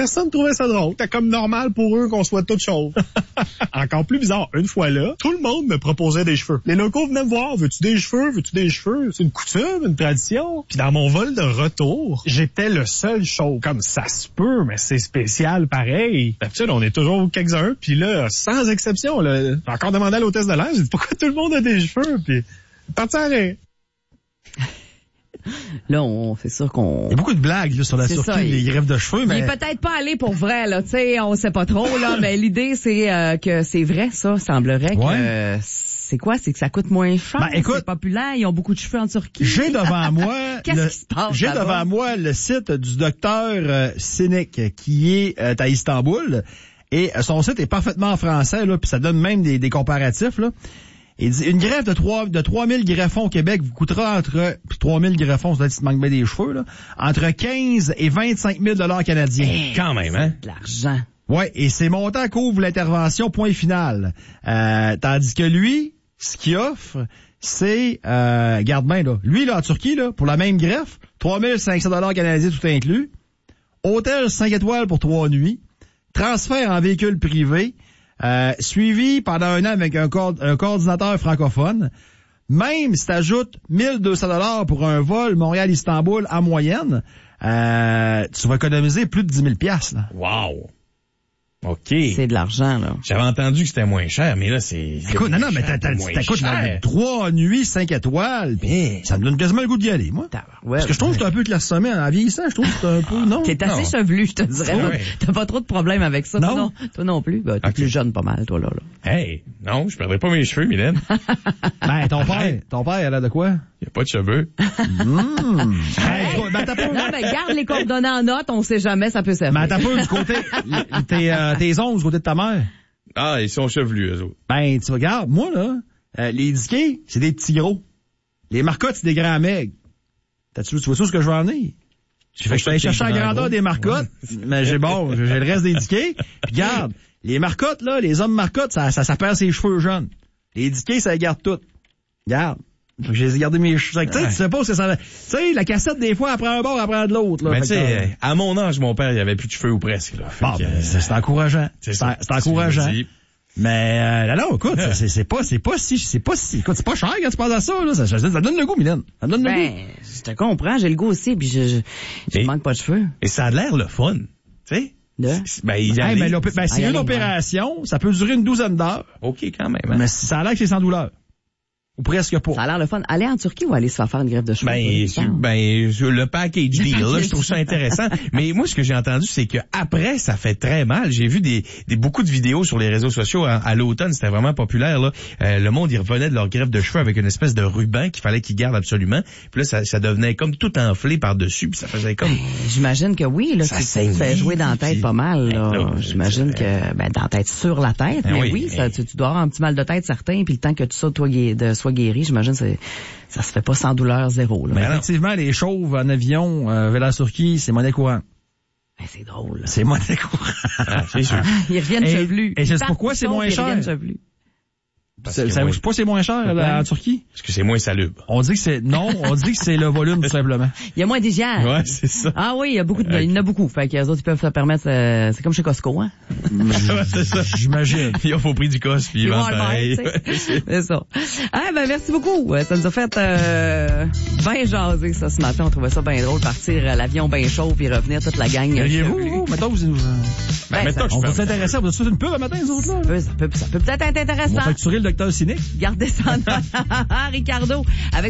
personne trouvait ça drôle. C'était comme normal pour eux qu'on soit toutes chauves. Encore plus bizarre, une fois là, tout le monde me proposait des cheveux. Les locaux venaient me voir, veux-tu des cheveux? Veux-tu des cheveux? C'est une coutume, une tradition. Puis dans mon vol de retour, j'étais le seul chauve. Comme ça se peut, mais c'est spécial pareil. D'habitude, on est toujours quelques-uns. Puis là, sans exception, là, j'ai encore demandé à l'hôtesse de l'air, j'ai dit pourquoi tout le monde a des cheveux? Puis parti à rire. Là, c'est sûr qu'on... Il y a beaucoup de blagues là, sur la Turquie, les greffes de cheveux, mais... Il est peut-être pas allé pour vrai, là, tu sais, on sait pas trop, là, mais l'idée, c'est que c'est vrai, ça, semblerait que... C'est quoi? C'est que ça coûte moins cher, ben, écoute, c'est populaire, ils ont beaucoup de cheveux en Turquie. J'ai devant moi... Qu'est-ce qui se passe J'ai là-bas? devant moi le site du docteur Sinek, qui est à Istanbul, et son site est parfaitement en français, là, puis ça donne même des comparatifs, là. Il dit, une greffe de 3000 greffons au Québec vous coûtera entre, puis 3000 greffons, ça doit être si tu manques bien des cheveux, là, entre 15 et 25 000 $ canadiens. Quand même, hein? De l'argent. Ouais, et ces montants couvrent l'intervention, point final. Tandis que lui, ce qu'il offre, c'est, garde bien, là. Lui, là, en Turquie, là, pour la même greffe, 3500 $ canadiens tout inclus. Hôtel 5 étoiles pour 3 nuits. Transfert en véhicule privé. Suivi pendant un an avec un coordinateur francophone. Même si tu ajoutes 1200 $ pour un vol Montréal-Istanbul en moyenne, tu vas économiser plus de 10 000 $. Là. Wow! OK. C'est de l'argent, là. J'avais entendu que c'était moins cher, mais là, c'est... Écoute, non, mais t'écoutes 3 nuits, 5 étoiles, pis ça me donne quasiment le goût d'y aller, moi. Ouais, parce que je trouve que c'est un peu clairsemé en vieillissant, je trouve que c'est un peu, non? T'es assez chevelu, je te dirais. Ouais. T'as pas trop de problèmes avec ça. Non. Toi non plus. Ben, t'es plus jeune pas mal, toi, là. Hey, non, je perdrai pas mes cheveux, Mylène. Ben, ton père, il a de quoi? Il y a pas de cheveux. Hey, ben, t'as pas... Non, mais garde les coordonnées en note, on sait jamais, ça peut servir. Ben, t'as pas du côté, tes ongles du côté de ta mère. Ah, ils sont chevelus, eux autres. Ben, tu regardes, moi, là, les diquets, c'est des petits gros. Les marcottes, c'est des grands maigres. Tu vois ça, ce que je veux en venir? Fait que je suis allé chercher la grandeur des marcottes, mais j'ai le reste des diquets. Puis garde, les marcottes, là, les hommes marcottes, ça perd ses cheveux jeunes. Les diquets, ça les garde toutes. Garde. J'ai gardé mes cheveux. Tu sais pas c'est ça. Tu sais, la cassette, des fois, elle prend un bord, elle prend de l'autre, là. Mais tu sais, à mon âge, mon père, il avait plus de cheveux ou presque, là. Bon, c'est encourageant. C'est encourageant. Mais, non, écoute, c'est pas si, écoute, c'est pas cher quand tu penses à ça, là. Ça donne le goût, Mylène. Ça donne le goût. Je te comprends, j'ai le goût aussi, puis je manque pas de cheveux. Et ça a l'air le fun, tu sais. Ben, c'est une opération, ça peut durer une 12aine d'heures. OK, quand même. Hein? Mais ça a l'air que c'est sans douleur. Ou presque pas. Ça a l'air le fun. Aller en Turquie ou aller se faire une greffe de cheveux? Le package deal, là, je trouve ça intéressant. Mais moi, ce que j'ai entendu, c'est que après, ça fait très mal. J'ai vu beaucoup de vidéos sur les réseaux sociaux. À l'automne, c'était vraiment populaire, là. Le monde, il revenait de leur greffe de cheveux avec une espèce de ruban qu'il fallait qu'ils gardent absolument. Puis là, ça devenait comme tout enflé par-dessus. Puis ça faisait comme... J'imagine que oui, là. Ça te fait jouer dans la tête pas mal, là. J'imagine que, dans la tête, sur la tête. Mais oui, tu dois avoir un petit mal de tête certain. Puis le temps que tu sautes, sois guéri, j'imagine que ça se fait pas sans douleur zéro. Là. Mais effectivement, les chauves en avion vers la Turquie, c'est monnaie courante. C'est drôle. Là. C'est monnaie courante. C'est sûr. Ils reviennent chevelus. Et c'est pourquoi c'est moins cher. Pourquoi c'est moins cher là, en Turquie? Parce que c'est moins salubre. On dit que c'est le volume tout simplement. Il y a moins d'hygiène. Ouais, c'est ça. Ah oui, il y a beaucoup il y en a beaucoup. Fait que les autres ils peuvent se permettre c'est comme chez Costco, hein. C'est ça. J'imagine. Ils offrent au prix du cost puis ils vendent pareil. C'est ça. Ah merci beaucoup. Ça nous a fait bien jaser ça ce matin, on trouvait ça bien drôle partir à l'avion bien chaud puis revenir toute la gang. Voyez-vous, mettons vous on va s'intéresser, vous êtes sur une pub le matin les autres là. Ça peut peut-être être intéressant. On va facturer le docteur Sinek. Gardez ça en note. Ricardo avec